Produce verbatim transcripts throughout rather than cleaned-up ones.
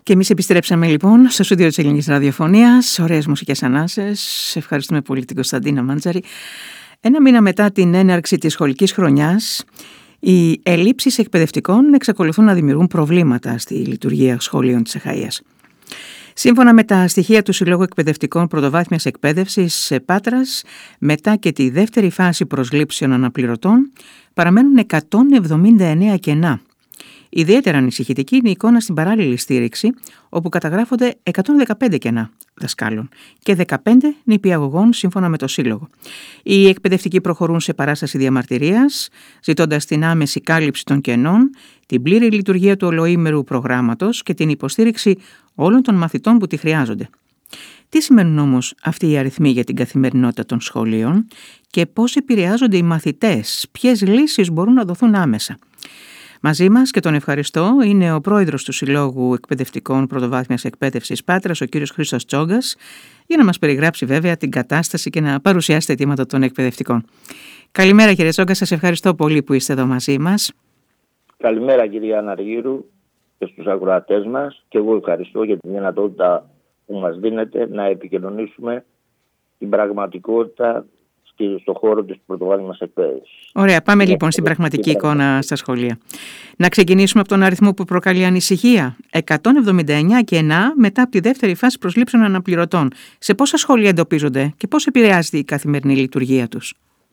Και εμείς επιστρέψαμε λοιπόν στο στούντιο της Ελληνικής Ραδιοφωνίας. Ωραίες μουσικές ανάσες. Ευχαριστούμε πολύ την Κωνσταντίνα Μάντζαρη. Ένα μήνα μετά την έναρξη της σχολικής χρονιάς, οι ελλείψεις εκπαιδευτικών εξακολουθούν να δημιουργούν προβλήματα στη λειτουργία σχολείων της Αχαΐας. Σύμφωνα με τα στοιχεία του Συλλόγου Εκπαιδευτικών Πρωτοβάθμιας Εκπαίδευσης Πάτρας, μετά και τη δεύτερη φάση προσλήψεων αναπληρωτών, παραμένουν εκατόν εβδομήντα εννέα κενά. Ιδιαίτερα ανησυχητική είναι η εικόνα στην παράλληλη στήριξη, όπου καταγράφονται εκατόν δεκαπέντε κενά δασκάλων και δεκαπέντε νηπιαγωγών σύμφωνα με το Σύλλογο. Οι εκπαιδευτικοί προχωρούν σε παράσταση διαμαρτυρίας, ζητώντας την άμεση κάλυψη των κενών, την πλήρη λειτουργία του ολοήμερου προγράμματος και την υποστήριξη όλων των μαθητών που τη χρειάζονται. Τι σημαίνουν όμως αυτοί οι αριθμοί για την καθημερινότητα των σχολείων και πώς επηρεάζονται οι μαθητές, ποιες λύσεις μπορούν να δοθούν άμεσα? Μαζί μας, και τον ευχαριστώ, είναι ο πρόεδρος του Συλλόγου Εκπαιδευτικών Πρωτοβάθμιας Εκπαίδευσης Πάτρας, ο κύριος Χρήστος Τσόγκας, για να μας περιγράψει βέβαια την κατάσταση και να παρουσιάσει τα αιτήματα των εκπαιδευτικών. Καλημέρα κύριε Τσόγκα, σας ευχαριστώ πολύ που είστε εδώ μαζί μας. Καλημέρα κυρία Αναργύρου και στους ακροατές μας, και εγώ ευχαριστώ για τη δυνατότητα που μας δίνετε να επικοινωνήσουμε την πραγματικότητα στον χώρο της πρωτοβάθμιας εκπαίδευσης. Ωραία, πάμε ναι, λοιπόν στην πραγματική εικόνα στα σχολεία. Να ξεκινήσουμε από τον αριθμό που προκαλεί ανησυχία. εκατόν εβδομήντα εννέα κενά μετά από τη δεύτερη φάση προσλήψεων αναπληρωτών. Σε πόσα σχολεία εντοπίζονται και πώς επηρεάζεται η καθημερινή λειτουργία τους?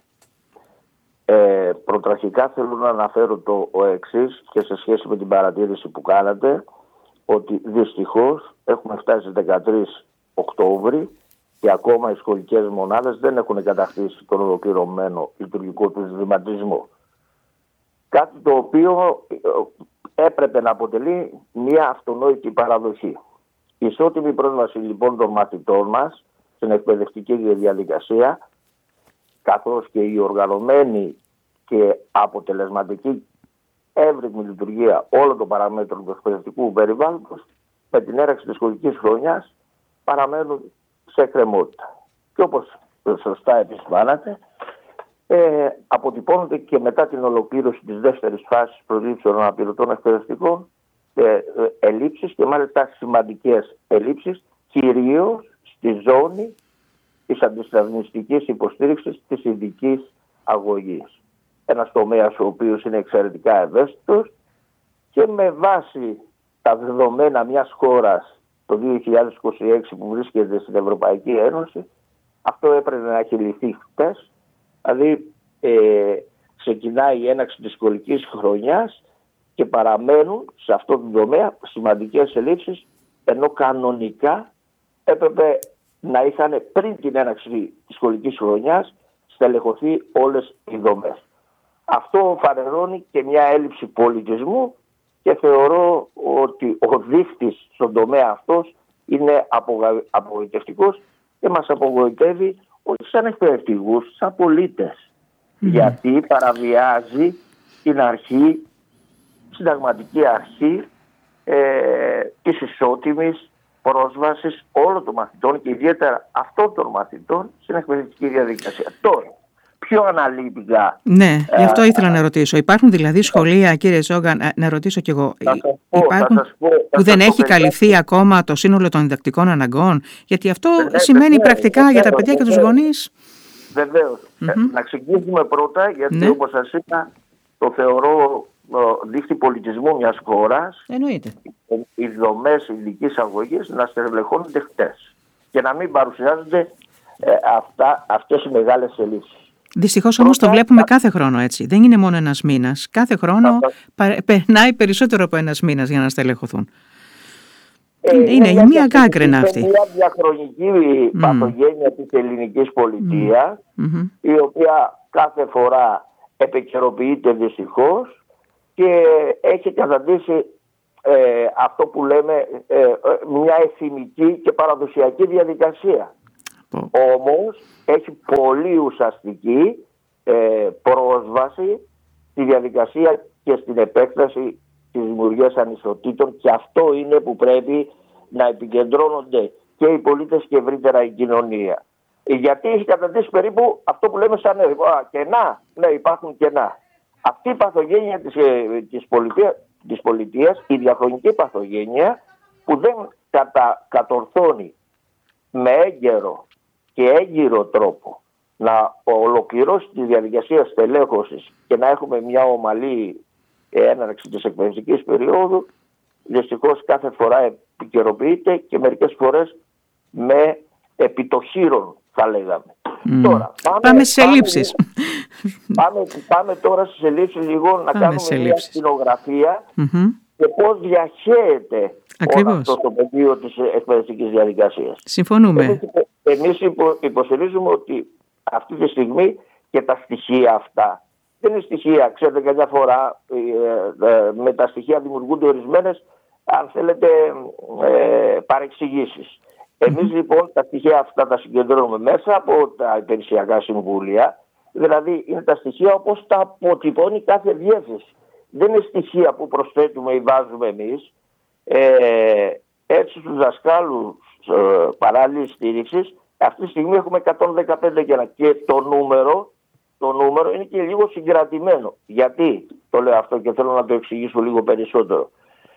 Ε, πρωταρχικά θέλω να αναφέρω το εξής και σε σχέση με την παρατήρηση που κάνατε, ότι δυστυχώς έχουμε φτάσει στις δεκατρείς Οκτώβρη και ακόμα οι σχολικές μονάδες δεν έχουν κατακτήσει τον ολοκληρωμένο λειτουργικό του βηματισμό. Κάτι το οποίο έπρεπε να αποτελεί μια αυτονόητη παραδοχή. Η ισότιμη πρόσβαση λοιπόν των μαθητών μας στην εκπαιδευτική διαδικασία, καθώς και η οργανωμένη και αποτελεσματική εύρυθμη λειτουργία όλων των παραμέτρων του εκπαιδευτικού περιβάλλοντος, με την έναρξη της σχολικής χρονιάς παραμένουν σε εκκρεμότητα. Και όπως σωστά επισημάνατε, ε, αποτυπώνονται και μετά την ολοκλήρωση της δεύτερης φάσης προσλήψεων αναπληρωτών εκπαιδευτικών ε, ε, ελλείψεις, και μάλιστα σημαντικές ελλείψεις, κυρίως στη ζώνη της αντισταθμιστικής υποστήριξης της ειδικής αγωγής. Ένας τομέας ο οποίος είναι εξαιρετικά ευαίσθητος και με βάση τα δεδομένα μιας χώρας το δύο χιλιάδες είκοσι έξι που βρίσκεται στην Ευρωπαϊκή Ένωση, αυτό έπρεπε να έχει λυθεί χτες. Δηλαδή ε, ξεκινάει η έναρξη της σχολικής χρονιάς και παραμένουν σε αυτό το τομέα σημαντικές ελλείψεις, ενώ κανονικά έπρεπε να είχαν πριν την έναρξη της σχολικής χρονιάς στελεχωθεί όλες οι δομές. Αυτό φανερώνει και μια έλλειψη πολιτισμού και θεωρώ ότι ο δείκτης στον τομέα αυτός είναι απογοητευτικός και μας απογοητεύει όχι σαν εκπαιδευτικούς, σαν πολίτες. Mm. Γιατί παραβιάζει την αρχή, συνταγματική αρχή ε, της ισότιμης πρόσβασης όλων των μαθητών και ιδιαίτερα αυτών των μαθητών στην εκπαιδευτική διαδικασία. Τώρα, πιο αναλυτικά. Ναι, γι' αυτό ε, ήθελα να ρωτήσω. Υπάρχουν δηλαδή σχολεία, κύριε Τσόγκα, να, να ρωτήσω κι εγώ, πω, υπάρχουν πω, που δεν έχει πω, καλυφθεί παιδιά. ακόμα το σύνολο των διδακτικών αναγκών? Γιατί αυτό ε, σημαίνει ε, πρακτικά ε, ε, για τα παιδιά ε, και τους γονείς. Βεβαίως. Mm-hmm. Ε, να ξεκινήσουμε πρώτα, γιατί ναι. όπως σας είπα, το θεωρώ δείχτη πολιτισμού μιας χώρας. Εννοείται. Οι δομές ειδικής αγωγής να στελεχώνονται χτες και να μην παρουσιάζονται ε, αυτά, αυτές οι μεγάλες ελλείψεις. Δυστυχώς όμως το βλέπουμε κάθε χρόνο έτσι. Δεν είναι μόνο ένας μήνας. Κάθε χρόνο πα... περνάει περισσότερο από ένας μήνας για να στελεχωθούν. Ε, είναι είναι μια, μια γκάγκρενα αυτή. Είναι μια διαχρονική mm. παθογένεια της ελληνικής πολιτείας, mm. η οποία κάθε φορά επικαιροποιείται δυστυχώς και έχει καταντήσει ε, αυτό που λέμε ε, μια εθιμική και παραδοσιακή διαδικασία. Oh. Όμως έχει πολύ ουσιαστική ε, πρόσβαση στη διαδικασία και στην επέκταση της δημιουργίας ανισοτήτων, και αυτό είναι που πρέπει να επικεντρώνονται και οι πολίτες και ευρύτερα η κοινωνία. Γιατί έχει καταντήσει περίπου αυτό που λέμε σαν κενά. Ναι, υπάρχουν κενά. Αυτή η παθογένεια της, της, πολιτείας, της πολιτείας, η διαχρονική παθογένεια, που δεν κατα, κατορθώνει με έγκαιρο και έγκυρο τρόπο να ολοκληρώσει τη διαδικασία στελέχωσης και να έχουμε μια ομαλή έναρξη της εκπαιδευτικής περίοδου, δυστυχώς κάθε φορά επικαιροποιείται και μερικές φορές με επιτοχύρων, θα λέγαμε. Mm. Τώρα, πάμε, πάμε στις ελλείψεις. Πάμε, πάμε τώρα στις ελλείψεις λίγο, να πάμε κάνουμε μια σκηνογραφία mm-hmm. και πώς διαχέεται όλο αυτό το πεδίο της εκπαιδευτικής διαδικασίας. Συμφωνούμε. Εμείς, εμείς υπο, υποστηρίζουμε ότι αυτή τη στιγμή και τα στοιχεία αυτά δεν είναι στοιχεία, ξέρετε, καμιά φορά ε, ε, με τα στοιχεία δημιουργούνται ορισμένες, αν θέλετε, ε, παρεξηγήσεις. Εμείς λοιπόν τα στοιχεία αυτά τα συγκεντρώνουμε μέσα από τα υπηρεσιακά συμβούλια, δηλαδή είναι τα στοιχεία όπως τα αποτυπώνει κάθε διεύθυνση. Δεν είναι στοιχεία που προσθέτουμε ή βάζουμε εμείς. Ε, έτσι στους δασκάλους ε, παράλληλης στήριξης, αυτή τη στιγμή έχουμε εκατόν δεκαπέντε κενά και το νούμερο, το νούμερο είναι και λίγο συγκρατημένο. Γιατί το λέω αυτό και θέλω να το εξηγήσω λίγο περισσότερο.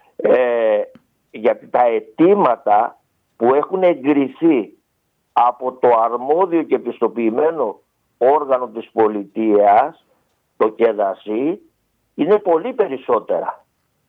Ε, γιατί τα αιτήματα που έχουν εγκριθεί από το αρμόδιο και πιστοποιημένο όργανο της πολιτείας, το ΚΕΔΑΣΥ, είναι πολύ περισσότερα.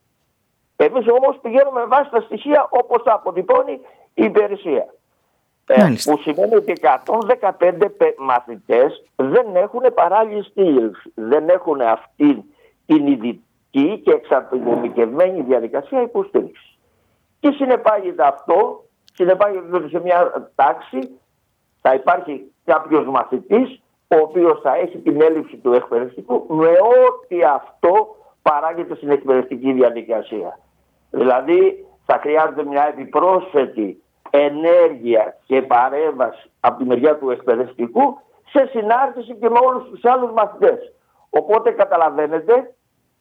Εμείς όμως πηγαίνουμε με βάση τα στοιχεία όπως τα αποτυπώνει η υπηρεσία. Ε, που σημαίνει ότι εκατόν δεκαπέντε μαθητές δεν έχουν παράλληλη στήριξη, δεν έχουν αυτή την ειδική και εξατομικευμένη διαδικασία υποστήριξης. Τι συνεπάγεται αυτό? Συνεπάγεται ότι σε μια τάξη θα υπάρχει κάποιος μαθητής ο οποίος θα έχει την έλλειψη του εκπαιδευτικού με ό,τι αυτό παράγεται στην εκπαιδευτική διαδικασία. Δηλαδή θα χρειάζεται μια επιπρόσθετη ενέργεια και παρέμβαση από τη μεριά του εκπαιδευτικού σε συνάρτηση και με όλους τους άλλους μαθητές. Οπότε καταλαβαίνετε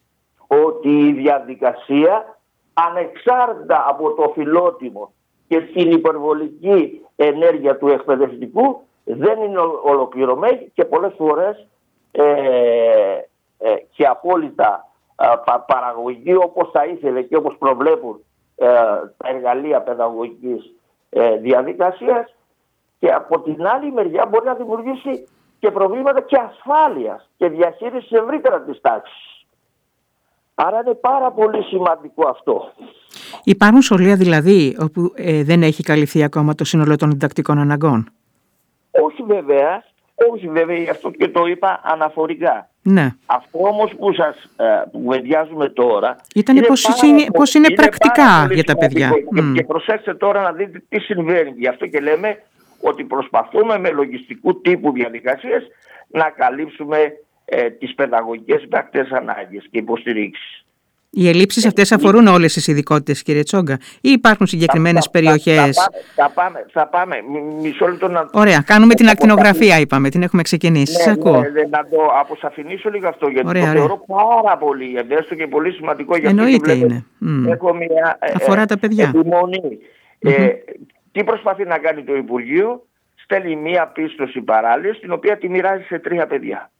ότι η διαδικασία, ανεξάρτητα από το φιλότιμο και την υπερβολική ενέργεια του εκπαιδευτικού, δεν είναι ολοκληρωμένη και πολλές φορές ε, ε, και απόλυτα ε, πα, παραγωγική όπως θα ήθελε και όπως προβλέπουν ε, τα εργαλεία παιδαγωγικής ε, διαδικασίας, και από την άλλη μεριά μπορεί να δημιουργήσει και προβλήματα και ασφάλειας και διαχείρισης ευρύτερα της τάξης. Άρα είναι πάρα πολύ σημαντικό αυτό. Υπάρχουν σχολεία δηλαδή όπου ε, δεν έχει καλυφθεί ακόμα το σύνολο των διδακτικών αναγκών? Όχι βέβαια, όχι βέβαια, γι' αυτό και το είπα αναφορικά. Ναι. Αυτό όμως που σας ε, που βεδιάζουμε τώρα ήταν είναι πώς πάρα, είναι, πώς είναι είναι πρακτικά για τα παιδιά. Και, mm. και προσέξτε τώρα να δείτε τι συμβαίνει. Γι' αυτό και λέμε ότι προσπαθούμε με λογιστικού τύπου διαδικασίες να καλύψουμε ε, τις παιδαγωγικές πρακτικές ανάγκες και υποστηρίξεις. Οι ελλείψεις αυτές αφορούν όλες τις ειδικότητες, κύριε Τσόγκα, ή υπάρχουν συγκεκριμένες θα, περιοχές? Θα, θα, πάμε, θα πάμε, θα πάμε. Μισό λεπτό να... Ωραία, κάνουμε την ακτινογραφία, είπαμε, την έχουμε ξεκινήσει. Ναι, Σας ακούω. Ναι, ναι, να το αποσαφηνίσω λίγο αυτό, γιατί ωραία, το ωραία. θεωρώ πάρα πολύ ευαίσθητο και πολύ σημαντικό. Εννοείται είναι. Έχω μια Αφορά ε, τα παιδιά. επιμονή. Mm-hmm. Ε, τι προσπαθεί να κάνει το Υπουργείο? Στέλνει μια πίστοση παράλληλη, την οποία τη μοιράζει σε τρία παιδιά.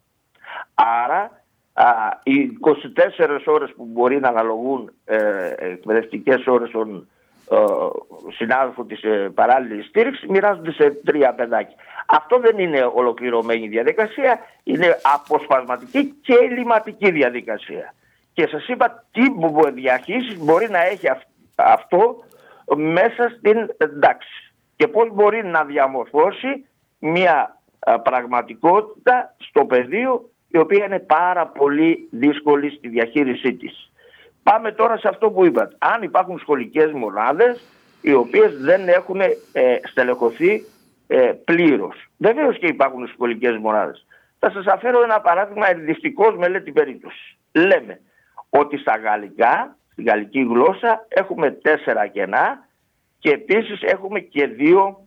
Άρα, Α, οι είκοσι τέσσερις ώρες που μπορεί να αναλογούν ε, εκπαιδευτικές ώρες των ε, συνάδελφων της ε, παράλληλης στήριξης μοιράζονται σε τρία παιδάκια. Αυτό δεν είναι ολοκληρωμένη διαδικασία, είναι αποσπασματική και ελλειμματική διαδικασία. Και σας είπα τι διαχείριση μπορεί να έχει αυ, αυτό μέσα στην τάξη και πώς μπορεί να διαμορφώσει μια α, πραγματικότητα στο πεδίο, η οποία είναι πάρα πολύ δύσκολη στη διαχείρισή της. Πάμε τώρα σε αυτό που είπατε. Αν υπάρχουν σχολικές μονάδες οι οποίες δεν έχουν ε, στελεχωθεί ε, πλήρως. Βεβαίως και υπάρχουν σχολικές μονάδες. Θα σας αφέρω ένα παράδειγμα δυστυχώς μελέτη περίπτωση. Λέμε ότι στα γαλλικά, στη γαλλική γλώσσα, έχουμε τέσσερα κενά και επίσης έχουμε και δύο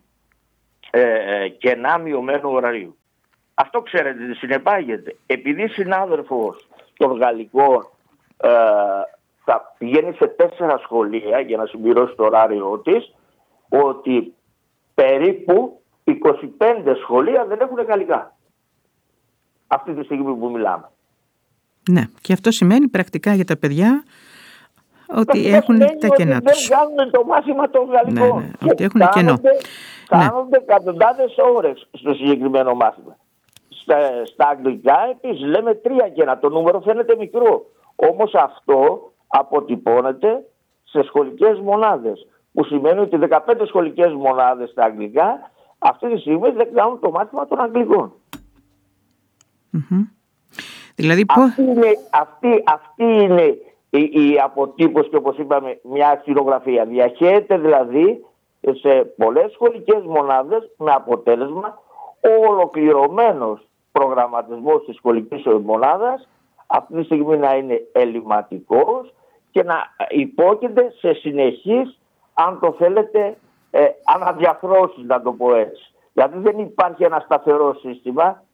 ε, κενά μειωμένου ωραρίου. Αυτό ξέρετε τι συνεπάγεται? Επειδή συνάδελφος των γαλλικών ε, θα πηγαίνει σε τέσσερα σχολεία για να συμπληρώσει το ωράριό της, ότι περίπου είκοσι πέντε σχολεία δεν έχουν γαλλικά αυτή τη στιγμή που μιλάμε. Ναι, και αυτό σημαίνει πρακτικά για τα παιδιά ότι έχουν τα κενά ότι τους. δεν κάνουν το μάθημα των γαλλικών. Ναι, ναι, ότι έχουν κενό. Κάνονται ναι. εκατοντάδες ώρες στο συγκεκριμένο μάθημα. Στα, στα αγγλικά επίσης λέμε τρία κενά. Το νούμερο φαίνεται μικρό. Όμως αυτό αποτυπώνεται σε σχολικές μονάδες. Που σημαίνει ότι δεκαπέντε σχολικές μονάδες στα αγγλικά αυτή τη στιγμή δεν κάνουν το μάθημα των αγγλικών. Mm-hmm. Δηλαδή, αυτή, είναι, αυτή, αυτή είναι η, η αποτύπωση και όπως είπαμε μια χειρογραφία. Διαχέεται δηλαδή σε πολλές σχολικές μονάδες με αποτέλεσμα ο ολοκληρωμένος προγραμματισμός της σχολικής μονάδας αυτή τη στιγμή να είναι ελληματικός και να υπόκειται σε συνεχείς, αν το θέλετε, ε, αναδιαφρώσεις, να το πω έτσι. Δηλαδή δεν υπάρχει ένα σταθερό σύστημα.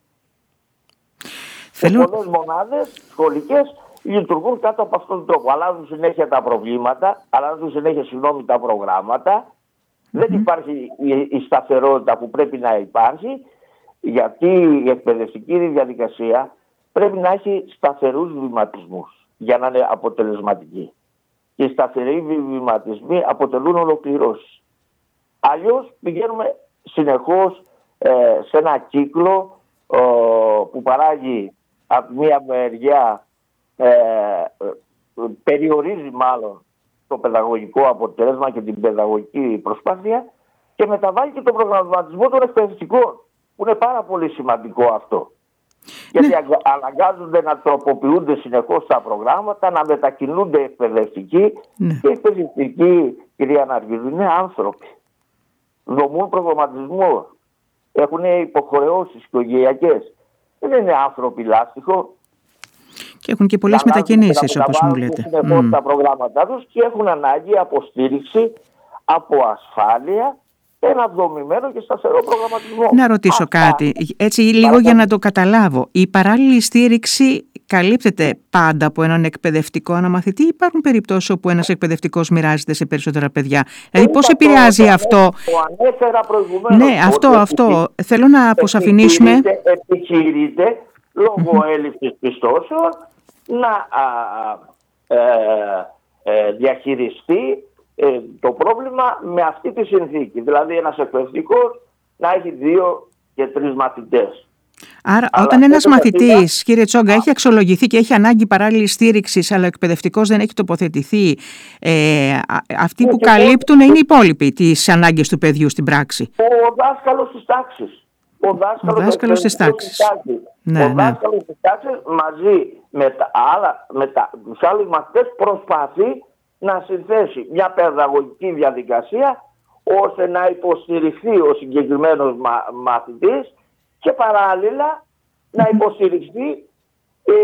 Θέλω... Σε πολλές μονάδες σχολικές λειτουργούν κάτω από αυτόν τον τρόπο. Αλλάζουν συνέχεια τα προβλήματα, αλλάζουν συνέχεια συγγνώμη, τα προγράμματα. Mm-hmm. Δεν υπάρχει η, η σταθερότητα που πρέπει να υπάρχει, γιατί η εκπαιδευτική διαδικασία πρέπει να έχει σταθερούς βηματισμούς για να είναι αποτελεσματική. Και οι σταθεροί βηματισμοί αποτελούν ολοκληρώσεις. Αλλιώς πηγαίνουμε συνεχώς ε, σε ένα κύκλο ε, που παράγει από μία μεριά ε, ε, περιορίζει μάλλον το παιδαγωγικό αποτέλεσμα και την παιδαγωγική προσπάθεια και μεταβάλλει και τον προγραμματισμό των εκπαιδευτικών, που είναι πάρα πολύ σημαντικό αυτό. Γιατί ναι. αναγκάζονται να τροποποιούνται συνεχώς τα προγράμματα, να μετακινούνται εκπαιδευτικοί ναι. και οι εκπαιδευτικοί, κυρία Ναργίδου, είναι άνθρωποι. Δομούν προγραμματισμό, έχουν υποχρεώσεις οικογενειακές. Δεν είναι άνθρωποι λάστιχο. Και έχουν και πολλές μετακινήσεις, όπως μου λέτε. Συνεχώς mm. τα προγράμματά τους και έχουν ανάγκη από στήριξη, από ασφάλεια, ένα δομημένο και σταθερό προγραμματισμό. Να ρωτήσω Αυτά. κάτι, έτσι λίγο Παρακαλώ. για να το καταλάβω. Η παράλληλη στήριξη καλύπτεται πάντα από έναν εκπαιδευτικό αναμαθητή ή υπάρχουν περιπτώσεις όπου ένας εκπαιδευτικός μοιράζεται σε περισσότερα παιδιά? Δηλαδή πώς επηρεάζει το, αυτό? Το ανέφερα προηγουμένως. Ναι, αυτό, αυτό. Θέλω να αποσαφηνίσουμε. Επιχειρείται λόγω mm-hmm. έλλειψης πιστώσεων να α, ε, ε, διαχειριστεί ε, το πρόβλημα με αυτή τη συνθήκη. Δηλαδή ένας εκπαιδευτικός να έχει δύο και τρεις μαθητές. Άρα αλλά όταν ένας μαθητής, είναι... κύριε Τσόγκα, έχει αξιολογηθεί και έχει ανάγκη παράλληλη στήριξη, αλλά ο εκπαιδευτικός δεν έχει τοποθετηθεί, ε, αυτοί που καλύπτουν είναι οι υπόλοιποι τις ανάγκες του παιδιού στην πράξη. Ο δάσκαλος της τάξης. Ο δάσκαλος, ο δάσκαλος της τάξης. Ναι, ο ναι. δάσκαλος της τάξης μαζί με, τα άλλα, με τα, τους άλλους μαθητές προσπαθεί να συνθέσει μια παιδαγωγική διαδικασία ώστε να υποστηριχθεί ο συγκεκριμένος μα, μαθητής και παράλληλα να υποστηριχθεί ε,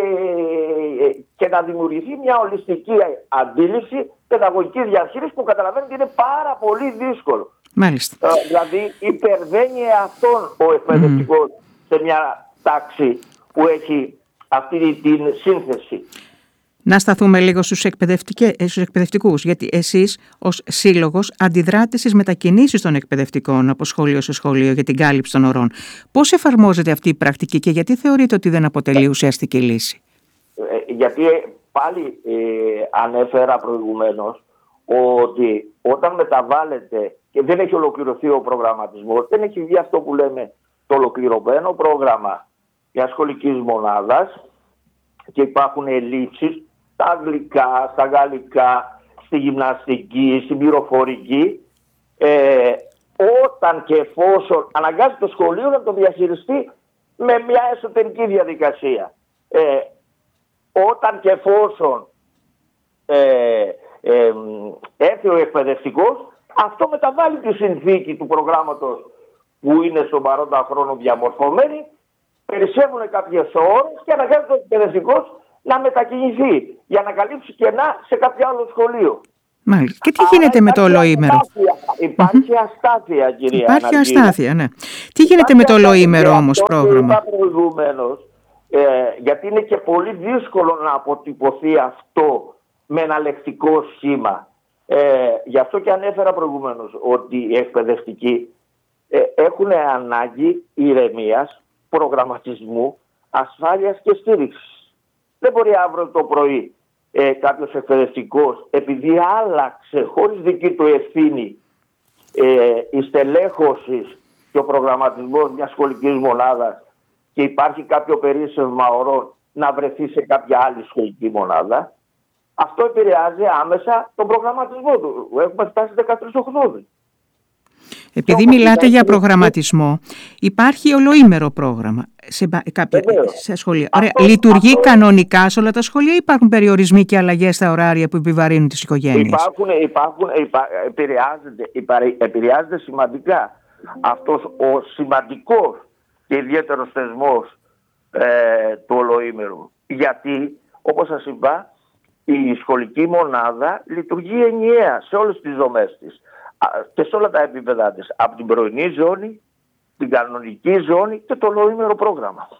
και να δημιουργηθεί μια ολιστική αντίληψη παιδαγωγική διαχείριση που καταλαβαίνετε είναι πάρα πολύ δύσκολο. Μάλιστα. Ε, δηλαδή υπερβαίνει αυτόν ο εκπαιδευτικός mm. σε μια τάξη που έχει αυτή την σύνθεση. Να σταθούμε λίγο στους εκπαιδευτικούς, γιατί εσείς ως σύλλογος αντιδράτε στις μετακινήσεις των εκπαιδευτικών από σχολείο σε σχολείο για την κάλυψη των ωρών. Πώς εφαρμόζεται αυτή η πρακτική και γιατί θεωρείτε ότι δεν αποτελεί ουσιαστική λύση? Ε, γιατί πάλι ε, ανέφερα προηγουμένως ότι όταν μεταβάλλεται και δεν έχει ολοκληρωθεί ο προγραμματισμός, δεν έχει βγει αυτό που λέμε το ολοκληρωμένο πρόγραμμα μιας σχολικής μονάδας και υπάρχουν ελλείψεις στα αγγλικά, στα γαλλικά, στη γυμναστική, στην πληροφορική, ε, όταν και εφόσον αναγκάζει το σχολείο να το διαχειριστεί με μια εσωτερική διαδικασία. Ε, όταν και εφόσον ε, ε, έρθει ο εκπαιδευτικός, αυτό μεταβάλλει τη συνθήκη του προγράμματος που είναι στον παρόντα χρόνο διαμορφωμένη, περισσεύουν κάποιες ώρες και αναγκάζει ο εκπαιδευτικός να μετακινηθεί για να καλύψει κενά σε κάποιο άλλο σχολείο. Μάλιστα. Και τι Άρα γίνεται με το ολοήμερο? Υπάρχει mm-hmm. αστάθεια, κυρία Υπάρχει Αναργύρου. αστάθεια, ναι. Τι γίνεται με το ολοήμερο όμως πρόγραμμα? Το είπα προηγουμένως, ε, γιατί είναι και πολύ δύσκολο να αποτυπωθεί αυτό με ένα λεκτικό σχήμα. Ε, γι' αυτό και ανέφερα προηγουμένως ότι οι εκπαιδευτικοί ε, έχουν ανάγκη ηρεμίας, προγραμματισμού, ασφάλειας και στήριξης. Δεν μπορεί αύριο το πρωί ε, κάποιος εκπαιδευτικός, επειδή άλλαξε χωρίς δική του ευθύνη ε, η στελέχωση και ο προγραμματισμός μιας σχολικής μονάδας και υπάρχει κάποιο περίσσευμα ωρών, να βρεθεί σε κάποια άλλη σχολική μονάδα, αυτό επηρεάζει άμεσα τον προγραμματισμό του. Έχουμε φτάσει δεκατρείς Οκτώβρη. Επειδή μιλάτε για προγραμματισμό, υπάρχει ολοήμερο πρόγραμμα σε, κάποια, σε σχολεία. Ωραία. Λειτουργεί αυτό... κανονικά σε όλα τα σχολεία ή υπάρχουν περιορισμοί και αλλαγές στα ωράρια που επιβαρύνουν τις οικογένειες? Υπάρχουν, υπάρχουν, υπά, επηρεάζεται, υπά, επηρεάζεται σημαντικά αυτός ο σημαντικός και ιδιαίτερος θεσμός ε, του ολοήμερου. Γιατί, όπως σας είπα, η σχολική μονάδα λειτουργεί ενιαία σε όλες τις δομές της και σε όλα τα επίπεδα της, από την πρωινή ζώνη, την κανονική ζώνη και το ολοήμερο πρόγραμμα.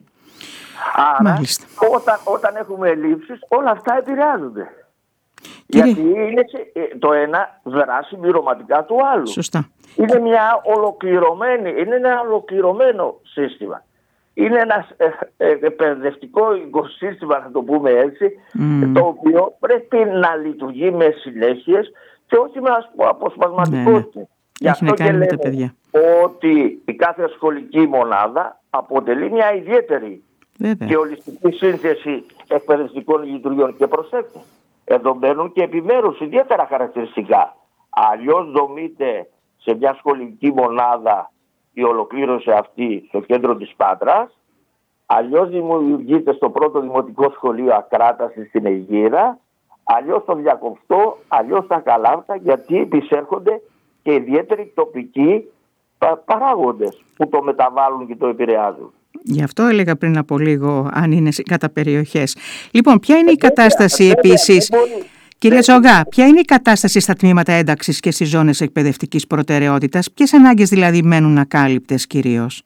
Άρα όταν, όταν έχουμε ελλείψεις όλα αυτά επηρεάζονται. Κύριε... Γιατί είναι το ένα δρά συμπληρωματικά του άλλου. Σωστά. Είναι μια ολοκληρωμένη, είναι ένα ολοκληρωμένο σύστημα. Είναι ένα εκπαιδευτικό οικοσύστημα, να το πούμε έτσι, mm. το οποίο πρέπει να λειτουργεί με συνέχειες και όχι με αποσπασματικότητα. Ναι, Γι' αυτό να και λέμε τα παιδιά. ότι η κάθε σχολική μονάδα αποτελεί μια ιδιαίτερη Βέβαια. και ολιστική σύνθεση εκπαιδευτικών λειτουργιών. Και προσέξτε, εδώ μπαίνουν και επιμέρους ιδιαίτερα χαρακτηριστικά. Αλλιώς δομείται σε μια σχολική μονάδα η ολοκλήρωση αυτή στο κέντρο της Πάτρας, αλλιώς δημιουργείται στο πρώτο δημοτικό σχολείο Ακράταση στην Αιγύρα, αλλιώς στο Διακοπτό, αλλιώς στα Καλάβτα, γιατί επισέρχονται και ιδιαίτεροι τοπικοί παράγοντες που το μεταβάλλουν και το επηρεάζουν. Γι' αυτό έλεγα πριν από λίγο αν είναι κατά περιοχές. Λοιπόν, ποια είναι η κατάσταση επίσης, κυρία Τσογγά, ποια είναι η κατάσταση στα τμήματα ένταξης και στις ζώνες εκπαιδευτικής προτεραιότητας, ποιες ανάγκες δηλαδή μένουν ακάλυπτες κυρίως?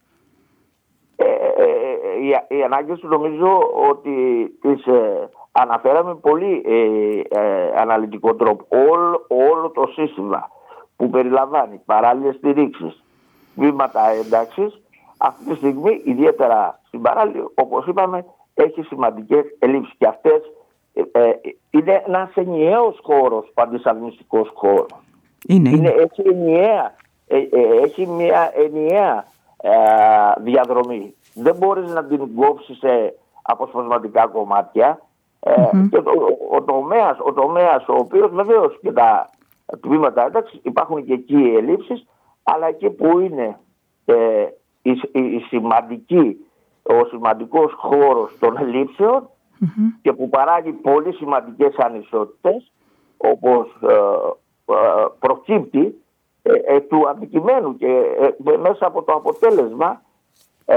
Ε, ε, οι, οι ανάγκες νομίζω ότι τις ε, αναφέραμε πολύ ε, ε, αναλυτικό τρόπο. Όλο, όλο το σύστημα που περιλαμβάνει παράλληλες στηρίξεις, τμήματα ένταξης, αυτή τη στιγμή ιδιαίτερα στην παράλληλη, όπως είπαμε, έχει σημαντικές ελλείψεις και αυτές ε, ε, είναι ένας ενιαίος χώρος, παντισαλμιστικός χώρος. Είναι, είναι. είναι έτσι ενιαία, ε, ε, έχει μια ενιαία ε, διαδρομή. Δεν μπορείς να την κόψεις σε αποσπασματικά κομμάτια. Ε, mm-hmm. Και το, ο, ο, τομέας, ο τομέας ο οποίος βεβαίως και τα τμήματα ένταξης υπάρχουν και εκεί ελλείψεις, αλλά εκεί που είναι ε, η, η, η σημαντική, ο σημαντικός χώρος των ελλείψεων mm-hmm. και που παράγει πολύ σημαντικές ανισότητες, όπως ε, ε, προκύπτει ε, ε, του αντικειμένου και ε, μέσα από το αποτέλεσμα, ε,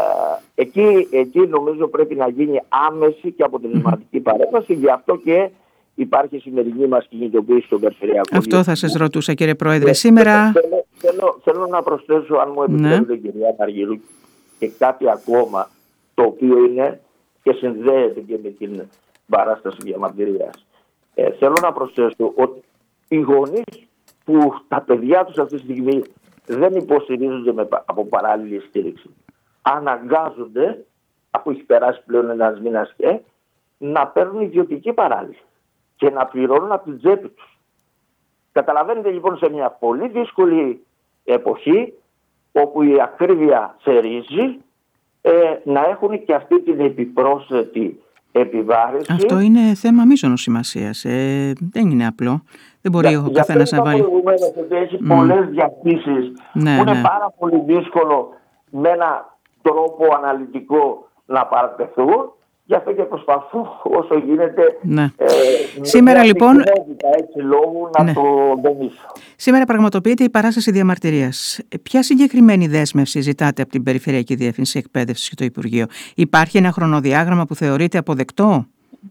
εκεί, εκεί νομίζω πρέπει να γίνει άμεση και αποτελεσματική mm-hmm. παρέμβαση. Γι' αυτό και υπάρχει η σημερινή μας κινητοποίηση στον Περιφερειακό. Αυτό θα σας ρωτούσα, κύριε Πρόεδρε. Σήμερα... Θέλω, θέλω, θέλω να προσθέσω, αν μου επιτρέπετε, ναι. κυρία Μαργυρού, και κάτι ακόμα το οποίο είναι και συνδέεται και με την παράσταση διαμαρτυρίας. Ε, θέλω να προσθέσω ότι οι γονείς που τα παιδιά τους αυτή τη στιγμή δεν υποστηρίζονται με, από παράλληλη στήριξη, αναγκάζονται, αφού έχει περάσει πλέον ένας μήνας και, να παίρνουν ιδιωτική παράλληλη και να πληρώνουν από την τσέπη τους. Καταλαβαίνετε λοιπόν σε μια πολύ δύσκολη εποχή, όπου η ακρίβεια θερίζει, ε, να έχουν και αυτή την επιπρόσθετη επιβάρηση. Αυτό είναι θέμα μείζωνος σημασίας. Ε, δεν είναι απλό. Δεν μπορεί για, ο καθένας να βάλει. Ότι έχει mm. πολλές διαχείρισεις ναι, που είναι ναι. πάρα πολύ δύσκολο με ένα τρόπο αναλυτικό να παρατεθούν. Γι' αυτό και προσπαθώ όσο γίνεται ναι. ε, Σήμερα λοιπόν έτσι λόγου να ναι. το δομήσω. Σήμερα πραγματοποιείται η παράσταση διαμαρτυρίας. Ποια συγκεκριμένη δέσμευση ζητάτε από την Περιφερειακή Διεύθυνση Εκπαίδευσης και το Υπουργείο? Υπάρχει ένα χρονοδιάγραμμα που θεωρείται αποδεκτό?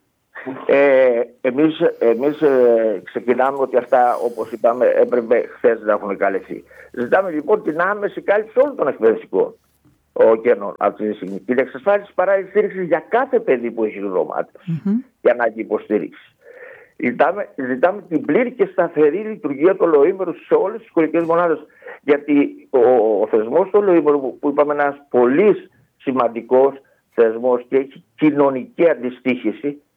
Ε, εμείς εμείς ε, ξεκινάμε ότι αυτά, όπως είπαμε, έπρεπε χθες να έχουν καλυφθεί. Ζητάμε λοιπόν την άμεση κάλυψη όλων των εκπαιδευτικών ο κενών αυτή τη στιγμή. Την εξασφάλιση παράλληλης στήριξης για κάθε παιδί που έχει δωμάτιο mm-hmm. για να έχει υποστήριξη. Ζητάμε, ζητάμε την πλήρη και σταθερή λειτουργία του ολοήμερου σε όλες τις σχολικές μονάδες. Γιατί ο, ο θεσμός του ολοήμερου, που είπαμε, ένας πολύ σημαντικός θεσμός και έχει κοινωνική αντιστοίχηση,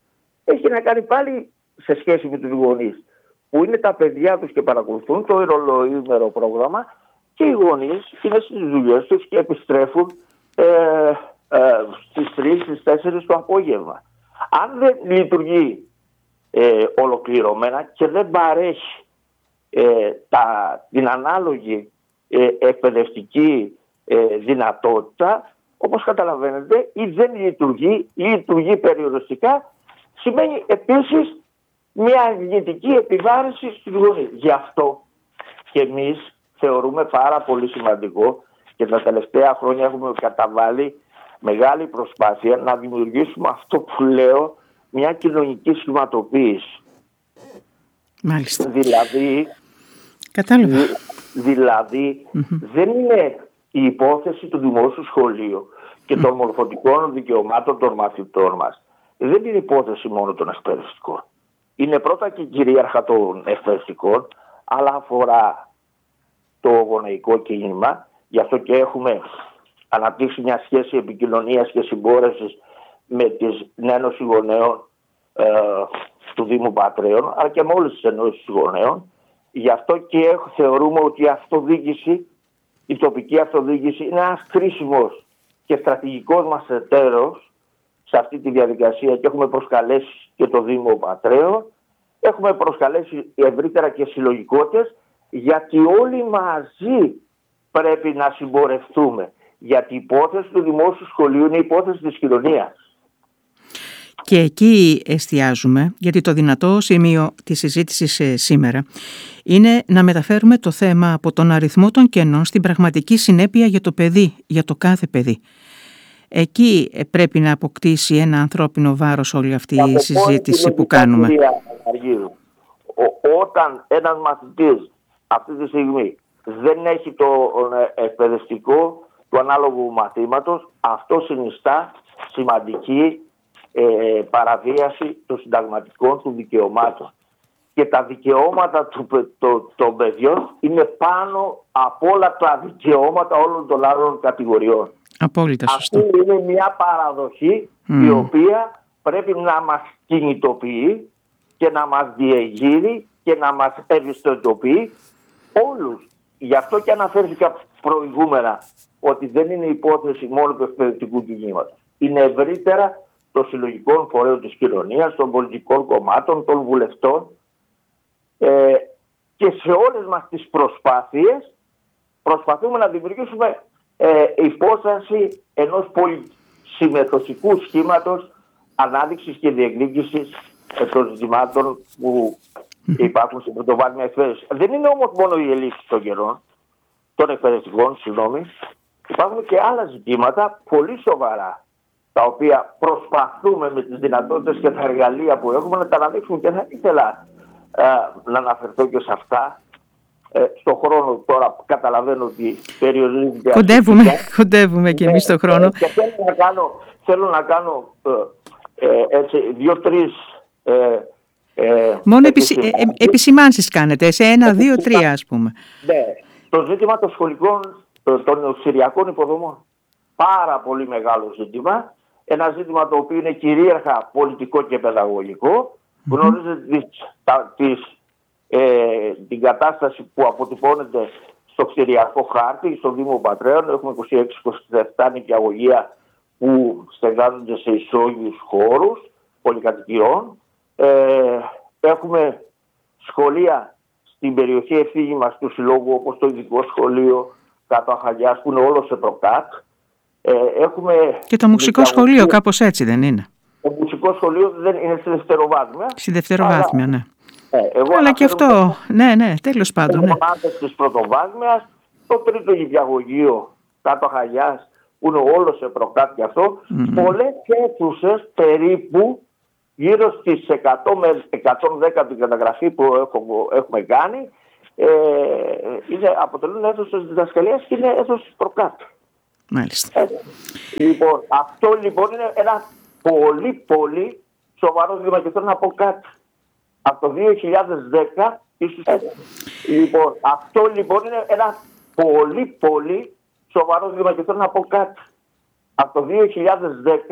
έχει να κάνει πάλι σε σχέση με τους γονείς, που είναι τα παιδιά τους και παρακολουθούν το ημερολοήμερο πρόγραμμα, και οι γονείς είναι στις δουλειές τους και επιστρέφουν ε, ε, στις τρεις, στις τέσσερις το απόγευμα. Αν δεν λειτουργεί ε, ολοκληρωμένα και δεν παρέχει ε, τα, την ανάλογη ε, εκπαιδευτική ε, δυνατότητα, όπως καταλαβαίνετε, ή δεν λειτουργεί ή λειτουργεί περιοριστικά, σημαίνει επίσης μια αρνητική επιβάρυνση στους γονείς. Γι' αυτό και εμείς θεωρούμε πάρα πολύ σημαντικό και τα τελευταία χρόνια έχουμε καταβάλει μεγάλη προσπάθεια να δημιουργήσουμε αυτό που λέω μια κοινωνική σχηματοποίηση. Μάλιστα. Δηλαδή, Κατάλαβα. δηλαδή mm-hmm. δεν είναι η υπόθεση του δημόσιου σχολείου και των μορφωτικών δικαιωμάτων των μαθητών μας. Δεν είναι υπόθεση μόνο των εκπαιδευτικών. Είναι πρώτα και κυρίαρχα των εκπαιδευτικών, αλλά αφορά το γονεϊκό κίνημα. Γι' αυτό και έχουμε αναπτύξει μια σχέση επικοινωνίας και συμπόρευσης με την Ένωση Γονέων ε, του Δήμου Πατρέων, αλλά και με όλες τις ενώσεις γονέων. Γι' αυτό και θεωρούμε ότι η αυτοδιοίκηση, η τοπική αυτοδιοίκηση είναι ένας κρίσιμος και στρατηγικός μας εταίρος σε αυτή τη διαδικασία, και έχουμε προσκαλέσει και το Δήμο Πατρέων, έχουμε προσκαλέσει ευρύτερα και συλλογικότητες, γιατί όλοι μαζί πρέπει να συμπορευτούμε. Γιατί η υπόθεση του δημόσιου σχολείου είναι η υπόθεση της κοινωνίας. Και εκεί εστιάζουμε, γιατί το δυνατό σημείο της συζήτησης σήμερα είναι να μεταφέρουμε το θέμα από τον αριθμό των κενών στην πραγματική συνέπεια για το παιδί, για το κάθε παιδί. Εκεί πρέπει να αποκτήσει ένα ανθρώπινο βάρος όλη αυτή η συζήτηση που κάνουμε. Κυρία Αργύρου, όταν ένας μαθητής αυτή τη στιγμή δεν έχει το εκπαιδευτικό του ανάλογου μαθήματος, αυτό συνιστά σημαντική ε, παραβίαση των συνταγματικών του δικαιωμάτων. Και τα δικαιώματα του, το, των παιδιών είναι πάνω από όλα τα δικαιώματα όλων των άλλων κατηγοριών. Απόλυτα σωστό. Αυτή είναι μια παραδοχή mm. η οποία πρέπει να μας κινητοποιεί και να μας διεγείρει και να μας ευαισθητοποιεί όλους. Γι' αυτό και αναφέρθηκα προηγούμενα ότι δεν είναι υπόθεση μόνο του εκπαιδευτικού κινήματος. Είναι ευρύτερα των συλλογικών φορέων της κοινωνίας, των πολιτικών κομμάτων, των βουλευτών, ε, και σε όλες μας τις προσπάθειες προσπαθούμε να δημιουργήσουμε ε, υπόσταση ενός πολυσυμμετοχικού σχήματος ανάδειξης και διεκδίκησης ε, των ζητημάτων που υπάρχουν στην πρωτοβάθμια εκπαίδευση. Δεν είναι όμως μόνο η ελλείψη των καιρών, των εκπαιδευτικών, συγγνώμη. Υπάρχουν και άλλα ζητήματα πολύ σοβαρά, τα οποία προσπαθούμε με τις δυνατότητες και τα εργαλεία που έχουμε να τα αναδείξουμε, και θα ήθελα ε, να αναφερθώ και σε αυτά. Ε, στον χρόνο τώρα καταλαβαίνω ότι περιορίζεται. Κοντεύουμε, κοντεύουμε και εμείς στον χρόνο. Ε, και θέλω να κάνω, θέλω να κάνω ε, ε, έτσι, δύο-τρεις ε, Ε, Μόνο επιση, ε, ε, επισημάνσεις κάνετε, σε ένα, δύο, τρία ας πούμε. Ναι, το ζήτημα των σχολικών, των οσυριακών υποδομών. Πάρα πολύ μεγάλο ζήτημα. Ένα ζήτημα το οποίο είναι κυρίαρχα πολιτικό και παιδαγωγικό. Mm-hmm. Γνωρίζετε τις, τα, τις, ε, την κατάσταση που αποτυπώνεται στο κτηριακό χάρτη, στο Δήμο Πατρέων. Έχουμε είκοσι έξι είκοσι επτά νοικιαγωγεία που στεγάζονται σε ισόγειους χώρους πολυκατοικιών. Ε, έχουμε σχολεία στην περιοχή ευθύνη μας του Συλλόγου, όπως το ειδικό σχολείο κάτω Αχαγιάς, που είναι όλο σε προκάτ. Ε, έχουμε και το μουσικό σχολείο, κάπως έτσι δεν είναι? Το μουσικό σχολείο δεν είναι στη δευτεροβάθμια. Στη δευτεροβάθμια, αλλά, ναι. Ε, εγώ αλλά και αυτό, ναι, ναι, τέλος πάντων. Ναι. Μονάδες της πρωτοβάθμιας, το τρίτο νηπιαγωγείο κάτω Αχαγιάς, που είναι όλο σε προκάτ και αυτό. Mm-hmm. Πολλές αίθουσες περίπου, γύρω στις εκατό με εκατόν δέκα την καταγραφή που έχουμε κάνει, ε, είναι, αποτελούν αίθουσες διδασκαλίας και είναι αίθουσες προκάτ. Μάλιστα. Ε, λοιπόν, αυτό λοιπόν είναι ένα πολύ πολύ σοβαρό ζήτημα, και θέλω να πω κάτι. Από το δύο χιλιάδες δέκα ίσως... ε, λοιπόν, αυτό λοιπόν είναι ένα πολύ πολύ σοβαρό ζήτημα, και θέλω να πω κάτι. Από το δύο χιλιάδες δέκα